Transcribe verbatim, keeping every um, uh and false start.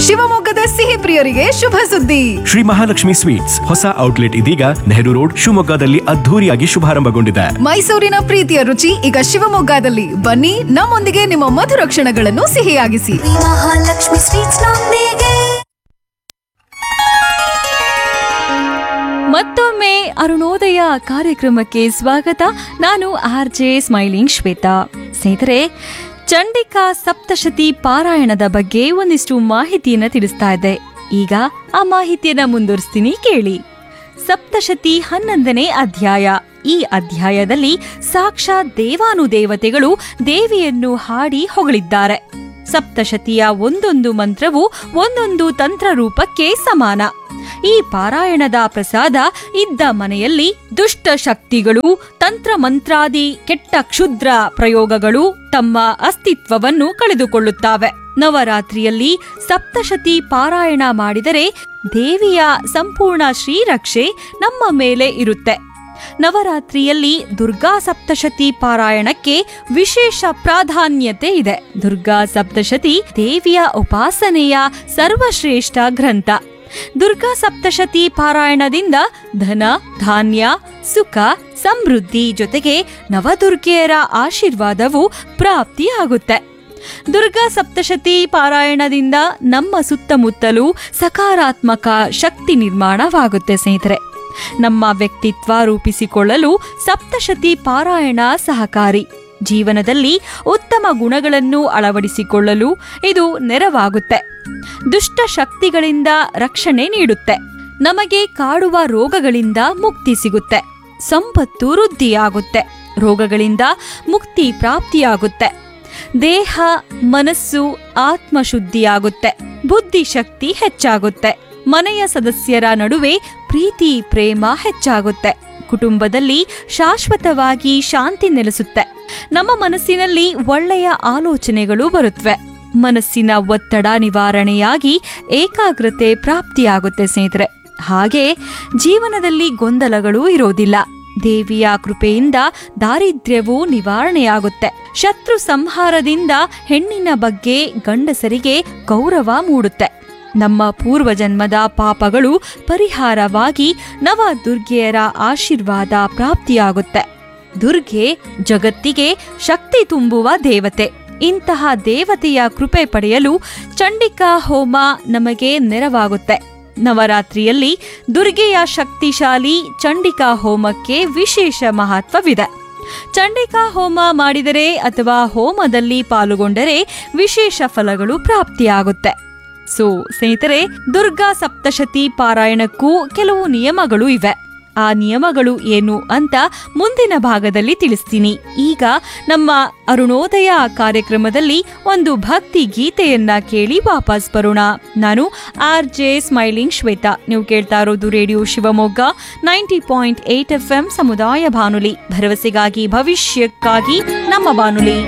ಶಿವಮೊಗ್ಗದ ಸಿಹಿ ಪ್ರಿಯರಿಗೆ ಶುಭ ಸುದ್ದಿ. ಶ್ರೀ ಮಹಾಲಕ್ಷ್ಮಿ ಸ್ವೀಟ್ಸ್ ಹೊಸ ಔಟ್ಲೆಟ್ ಇದೀಗ ನೆಹರು ರೋಡ್ ಶಿವಮೊಗ್ಗದಲ್ಲಿ ಅದ್ಧೂರಿಯಾಗಿ ಶುಭಾರಂಭಗೊಂಡಿದೆ. ಮೈಸೂರಿನ ಪ್ರೀತಿಯ ರುಚಿ ಈಗ ಶಿವಮೊಗ್ಗದಲ್ಲಿ. ಬನ್ನಿ, ನಮ್ಮೊಂದಿಗೆ ನಿಮ್ಮ ಮಧುರ ಕ್ಷಣಗಳನ್ನು ಸಿಹಿಯಾಗಿಸಿ. ಮಹಾಲಕ್ಷ್ಮಿ ಸ್ವೀಟ್ಸ್ ನೊಂದಿಗೆ. ಮತ್ತೊಮ್ಮೆ ಅರುಣೋದಯ ಕಾರ್ಯಕ್ರಮಕ್ಕೆ ಸ್ವಾಗತ. ನಾನು ಆರ್ ಜೆ ಸ್ಮೈಲಿಂಗ್ ಶ್ವೇತಾ. ಸ್ನೇಹಿತರೆ, ಚಂಡಿಕಾ ಸಪ್ತಶತಿ ಪಾರಾಯಣದ ಬಗ್ಗೆ ಒಂದಿಷ್ಟು ಮಾಹಿತಿಯನ್ನ ತಿಳಿಸ್ತಾ ಇದ್ದೆ. ಈಗ ಆ ಮಾಹಿತಿಯನ್ನ ಮುಂದುವರಿಸ್ತೀನಿ, ಕೇಳಿ. ಸಪ್ತಶತಿ ಹನ್ನೊಂದನೇ ಅಧ್ಯಾಯ. ಈ ಅಧ್ಯಾಯದಲ್ಲಿ ಸಾಕ್ಷಾತ್ ದೇವಾನುದೇವತೆಗಳು ದೇವಿಯನ್ನು ಹಾಡಿ ಹೊಗಳಿದ್ದಾರೆ. ಸಪ್ತಶತಿಯ ಒಂದೊಂದು ಮಂತ್ರವು ಒಂದೊಂದು ತಂತ್ರ ರೂಪಕ್ಕೆ ಸಮಾನ. ಈ ಪಾರಾಯಣದ ಪ್ರಸಾದ ಇದ್ದ ಮನೆಯಲ್ಲಿ ದುಷ್ಟ ಶಕ್ತಿಗಳು, ತಂತ್ರ ಮಂತ್ರಾದಿ ಕೆಟ್ಟ ಕ್ಷುದ್ರ ಪ್ರಯೋಗಗಳು ತಮ್ಮ ಅಸ್ತಿತ್ವವನ್ನು ಕಳೆದುಕೊಳ್ಳುತ್ತವೆ. ನವರಾತ್ರಿಯಲ್ಲಿ ಸಪ್ತಶತಿ ಪಾರಾಯಣ ಮಾಡಿದರೆ ದೇವಿಯ ಸಂಪೂರ್ಣ ಶ್ರೀರಕ್ಷೆ ನಮ್ಮ ಮೇಲೆ ಇರುತ್ತೆ. ನವರಾತ್ರಿಯಲ್ಲಿ ದುರ್ಗಾ ಸಪ್ತಶತಿ ಪಾರಾಯಣಕ್ಕೆ ವಿಶೇಷ ಪ್ರಾಧಾನ್ಯತೆ ಇದೆ. ದುರ್ಗಾ ಸಪ್ತಶತಿ ದೇವಿಯ ಉಪಾಸನೆಯ ಸರ್ವಶ್ರೇಷ್ಠ ಗ್ರಂಥ. ದುರ್ಗಾ ಸಪ್ತಶತಿ ಪಾರಾಯಣದಿಂದ ಧನ, ಧಾನ್ಯ, ಸುಖ, ಸಮೃದ್ಧಿ ಜೊತೆಗೆ ನವದುರ್ಗೆಯರ ಆಶೀರ್ವಾದವು ಪ್ರಾಪ್ತಿಯಾಗುತ್ತೆ. ದುರ್ಗಾ ಸಪ್ತಶತಿ ಪಾರಾಯಣದಿಂದ ನಮ್ಮ ಸುತ್ತಮುತ್ತಲೂ ಸಕಾರಾತ್ಮಕ ಶಕ್ತಿ ನಿರ್ಮಾಣವಾಗುತ್ತೆ. ಸ್ನೇಹಿತರೆ, ನಮ್ಮ ವ್ಯಕ್ತಿತ್ವ ರೂಪಿಸಿಕೊಳ್ಳಲು ಸಪ್ತಶತಿ ಪಾರಾಯಣ ಸಹಕಾರಿ. ಜೀವನದಲ್ಲಿ ಉತ್ತಮ ಗುಣಗಳನ್ನು ಅಳವಡಿಸಿಕೊಳ್ಳಲು ಇದು ನೆರವಾಗುತ್ತೆ. ದುಷ್ಟ ಶಕ್ತಿಗಳಿಂದ ರಕ್ಷಣೆ ನೀಡುತ್ತೆ. ನಮಗೆ ಕಾಡುವ ರೋಗಗಳಿಂದ ಮುಕ್ತಿ ಸಿಗುತ್ತೆ. ಸಂಪತ್ತು ವೃದ್ಧಿಯಾಗುತ್ತೆ. ರೋಗಗಳಿಂದ ಮುಕ್ತಿ ಪ್ರಾಪ್ತಿಯಾಗುತ್ತೆ. ದೇಹ, ಮನಸ್ಸು, ಆತ್ಮಶುದ್ಧಿಯಾಗುತ್ತೆ. ಬುದ್ಧಿಶಕ್ತಿ ಹೆಚ್ಚಾಗುತ್ತೆ. ಮನೆಯ ಸದಸ್ಯರ ನಡುವೆ ಪ್ರೀತಿ ಪ್ರೇಮ ಹೆಚ್ಚಾಗುತ್ತೆ. ಕುಟುಂಬದಲ್ಲಿ ಶಾಶ್ವತವಾಗಿ ಶಾಂತಿ ನೆಲೆಸುತ್ತೆ. ನಮ್ಮ ಮನಸ್ಸಿನಲ್ಲಿ ಒಳ್ಳೆಯ ಆಲೋಚನೆಗಳು ಬರುತ್ತವೆ. ಮನಸ್ಸಿನ ಒತ್ತಡ ನಿವಾರಣೆಯಾಗಿ ಏಕಾಗ್ರತೆ ಪ್ರಾಪ್ತಿಯಾಗುತ್ತೆ. ಸ್ನೇಹಿತರೆ, ಹಾಗೆ ಜೀವನದಲ್ಲಿ ಗೊಂದಲಗಳು ಇರೋದಿಲ್ಲ. ದೇವಿಯ ಕೃಪೆಯಿಂದ ದಾರಿದ್ರ್ಯವೂ ನಿವಾರಣೆಯಾಗುತ್ತೆ. ಶತ್ರು ಸಂಹಾರದಿಂದ ಹೆಣ್ಣಿನ ಬಗ್ಗೆ ಗಂಡಸರಿಗೆ ಗೌರವ ಮೂಡುತ್ತೆ. ನಮ್ಮ ಪೂರ್ವಜನ್ಮದ ಪಾಪಗಳು ಪರಿಹಾರವಾಗಿ ನವ ದುರ್ಗೆಯರ ಆಶೀರ್ವಾದ ಪ್ರಾಪ್ತಿಯಾಗುತ್ತೆ. ದುರ್ಗೆ ಜಗತ್ತಿಗೆ ಶಕ್ತಿ ತುಂಬುವ ದೇವತೆ. ಇಂತಹ ದೇವತೆಯ ಕೃಪೆ ಪಡೆಯಲು ಚಂಡಿಕಾ ಹೋಮ ನಮಗೆ ನೆರವಾಗುತ್ತೆ. ನವರಾತ್ರಿಯಲ್ಲಿ ದುರ್ಗೆಯ ಶಕ್ತಿಶಾಲಿ ಚಂಡಿಕಾ ಹೋಮಕ್ಕೆ ವಿಶೇಷ ಮಹತ್ವವಿದೆ. ಚಂಡಿಕಾ ಹೋಮ ಮಾಡಿದರೆ ಅಥವಾ ಹೋಮದಲ್ಲಿ ಪಾಲ್ಗೊಂಡರೆ ವಿಶೇಷ ಫಲಗಳು ಪ್ರಾಪ್ತಿಯಾಗುತ್ತೆ. ಸೊ ಸ್ನೇಹಿತರೆ, ದುರ್ಗಾ ಸಪ್ತಶತಿ ಪಾರಾಯಣಕ್ಕೂ ಕೆಲವು ನಿಯಮಗಳು ಇವೆ. ಆ ನಿಯಮಗಳು ಏನು ಅಂತ ಮುಂದಿನ ಭಾಗದಲ್ಲಿ ತಿಳಿಸ್ತೀನಿ. ಈಗ ನಮ್ಮ ಅರುಣೋದಯ ಕಾರ್ಯಕ್ರಮದಲ್ಲಿ ಒಂದು ಭಕ್ತಿ ಗೀತೆಯನ್ನ ಕೇಳಿ ವಾಪಸ್ ಬರೋಣ. ನಾನು ಆರ್ ಜೆ ಸ್ಮೈಲಿಂಗ್ ಶ್ವೇತಾ. ನೀವು ಕೇಳ್ತಾ ಇರೋದು radio Shivamogga ninety point eight F M ಸಮುದಾಯ ಬಾನುಲಿ. ಭರವಸೆಗಾಗಿ ಭವಿಷ್ಯಕ್ಕಾಗಿ ನಮ್ಮ ಬಾನುಲಿ.